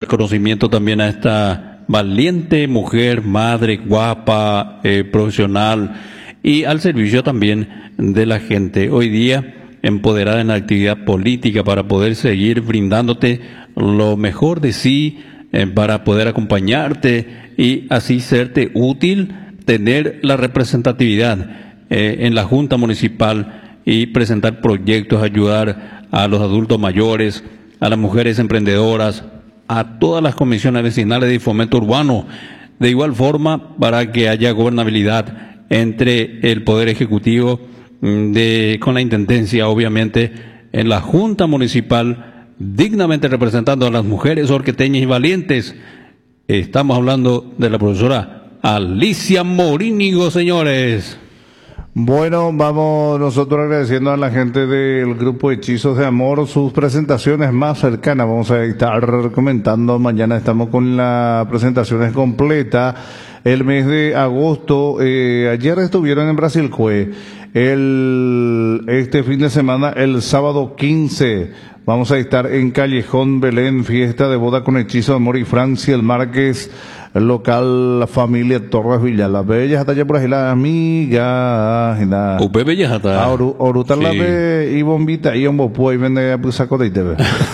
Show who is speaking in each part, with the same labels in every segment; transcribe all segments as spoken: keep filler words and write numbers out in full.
Speaker 1: reconocimiento también a esta valiente mujer, madre, guapa, eh, profesional y al servicio también de la gente. Hoy día empoderada en la actividad política para poder seguir brindándote lo mejor de sí, eh, para poder acompañarte y así serte útil, tener la representatividad eh, en la Junta Municipal y presentar proyectos, ayudar a los adultos mayores, a las mujeres emprendedoras, a todas las comisiones vecinales de fomento urbano, de igual forma para que haya gobernabilidad entre el Poder Ejecutivo de, con la Intendencia, obviamente, en la Junta Municipal, dignamente representando a las mujeres orqueteñas y valientes. Estamos hablando de la profesora Alicia Morínigo, señores.
Speaker 2: Bueno, vamos nosotros agradeciendo a la gente del grupo Hechizos de Amor sus presentaciones más cercanas. Vamos a estar comentando, mañana estamos con las presentaciones completas. El mes de agosto, eh, ayer estuvieron en Brasilcue. El, este fin de semana, el sábado quince, vamos a estar en Callejón Belén, fiesta de boda con Hechizo de Amor y Francia el Márquez, local la familia Torres Villalba. Bellas hasta allá por ahí la amiga.
Speaker 1: Upe bellas hasta.
Speaker 2: Oru, oruta la ve y bombita y un bopo y vende a saco de itebe.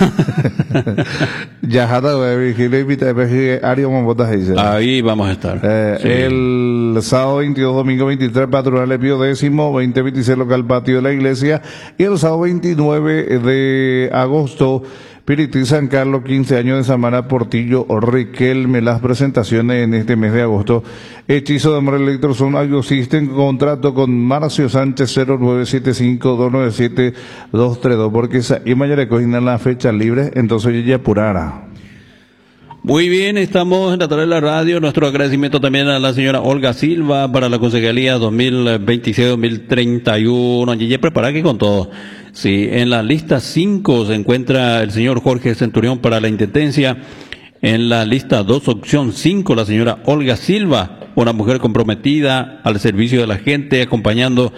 Speaker 2: Ya hasta ve vigile invita ve ario bombota dice.
Speaker 1: Ahí vamos a estar.
Speaker 2: Eh,
Speaker 1: sí.
Speaker 2: El sábado veintidós, domingo veintitrés, patronal de Pío décimo, veinte veintiséis local patio de la iglesia, y el sábado veintinueve de agosto Pirití San Carlos, quince años de Samara Portillo, Riquelme, las presentaciones en este mes de agosto. Hechizo de Amor Electroson Audio System, contrato con Marcio Sánchez, cero nueve siete cinco, dos nueve siete, dos tres dos, porque esa y mañana coginan la fecha libre, entonces ella apurara.
Speaker 1: Muy bien, estamos en la tarde de la radio. Nuestro agradecimiento también a la señora Olga Silva para la Concejalía dos mil veintiséis dos mil treinta y uno. Y ya preparada aquí con todo. Sí, en la lista cinco se encuentra el señor Jorge Centurión para la Intendencia. En la lista dos, opción cinco, la señora Olga Silva, una mujer comprometida al servicio de la gente, acompañando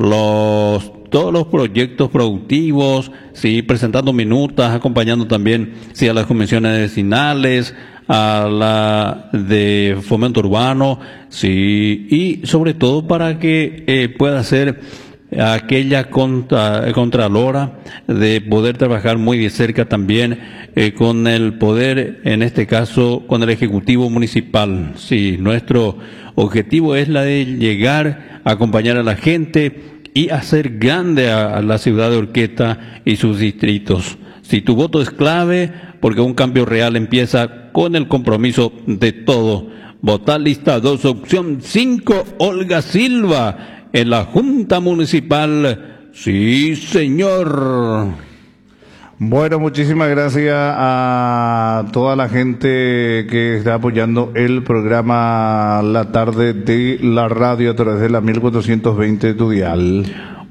Speaker 1: los todos los proyectos productivos, sí, presentando minutas, acompañando también, sí, a las convenciones vecinales, a la de fomento urbano, sí, y sobre todo para que eh, pueda ser aquella contra, contralora de poder trabajar muy de cerca también eh, con el poder, en este caso con el Ejecutivo Municipal. Sí, nuestro objetivo es la de llegar a acompañar a la gente y hacer grande a la ciudad de Urqueta y sus distritos. Si tu voto es clave, porque un cambio real empieza con el compromiso de todo. Votar lista dos, opción cinco, Olga Silva, en la Junta Municipal. Sí, señor.
Speaker 2: Bueno, muchísimas gracias a toda la gente que está apoyando el programa La Tarde de la Radio a través de la mil cuatrocientos veinte tu dial.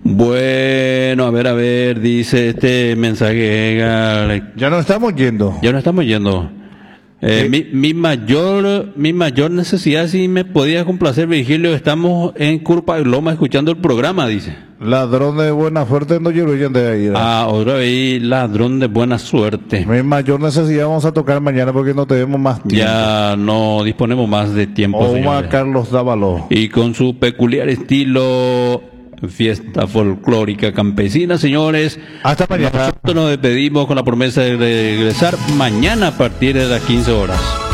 Speaker 1: Bueno, a ver, a ver, dice este mensaje.
Speaker 2: Ya no estamos yendo.
Speaker 1: Ya no estamos yendo. Eh, ¿Sí? mi, mi mayor mi mayor necesidad, si me podía complacer, Virgilio, estamos en Curpa y Loma escuchando el programa, dice.
Speaker 2: Ladrón de buena suerte no lloro de ahí.
Speaker 1: Ah, ahora ahí, ladrón de buena suerte.
Speaker 2: Mi mayor necesidad vamos a tocar mañana porque no tenemos más tiempo.
Speaker 1: Ya no disponemos más de tiempo,
Speaker 2: Oma Carlos Dávalo.
Speaker 1: Y con su peculiar estilo fiesta folclórica campesina, señores.
Speaker 2: Hasta mañana.
Speaker 1: Nosotros nos despedimos con la promesa de regresar mañana a partir de las quince horas.